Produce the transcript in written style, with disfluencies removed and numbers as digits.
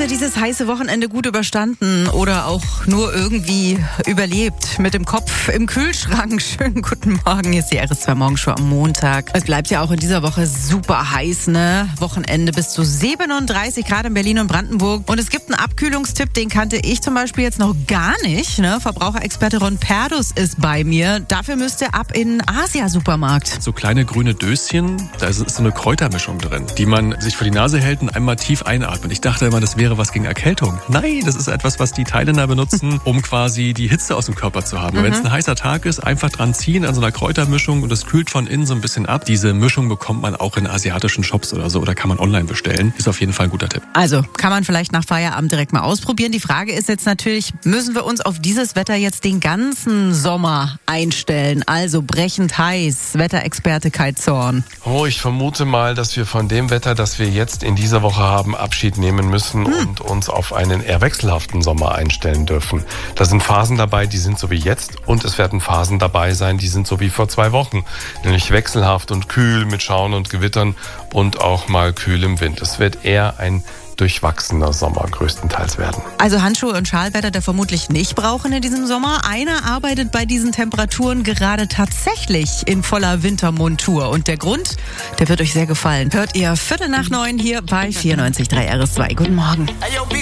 du dieses heiße Wochenende gut überstanden oder auch nur irgendwie überlebt? Mit dem Kopf im Kühlschrank. Schönen guten Morgen, hier ist die RS2 Morgenshow am Montag. Es bleibt ja auch in dieser Woche super heiß, ne? Wochenende bis zu 37 Grad in Berlin und Brandenburg. Und es gibt einen Abkühlungstipp, den kannte ich zum Beispiel jetzt noch gar nicht. Ne? Verbraucherexperte Ron Perdus ist bei mir. Dafür müsst ihr ab in den Asia-Supermarkt. So kleine grüne Döschen, da ist so eine Kräutermischung drin, die man sich vor die Nase hält und einmal tief einatmet. Ich dachte immer, das wäre was gegen Erkältung. Nein, das ist etwas, was die Thailänder benutzen, um quasi die Hitze aus dem Körper zu haben. Wenn es ein heißer Tag ist, einfach dran ziehen an so einer Kräutermischung und das kühlt von innen so ein bisschen ab. Diese Mischung bekommt man auch in asiatischen Shops oder so oder kann man online bestellen. Ist auf jeden Fall ein guter Tipp. Also kann man vielleicht nach Feierabend direkt mal ausprobieren. Die Frage ist jetzt natürlich, müssen wir uns auf dieses Wetter jetzt den ganzen Sommer einstellen? Also brechend heiß, Wetterexperte Kai Zorn. Oh, ich vermute mal, dass wir von dem Wetter, das wir jetzt in dieser Woche haben, Abschied nehmen müssen und uns auf einen eher wechselhaften Sommer einstellen dürfen. Da sind Phasen dabei, die sind so wie jetzt und es werden Phasen dabei sein, die sind so wie vor 2 Wochen. Nämlich wechselhaft und kühl mit Schauern und Gewittern und auch mal kühl im Wind. Es wird eher ein durchwachsener Sommer größtenteils werden. Also Handschuhe und Schal werdet ihr vermutlich nicht brauchen in diesem Sommer. Einer arbeitet bei diesen Temperaturen gerade tatsächlich in voller Wintermontur. Und der Grund, der wird euch sehr gefallen. Hört ihr 8:45 hier bei 94.3 RS2. Guten Morgen.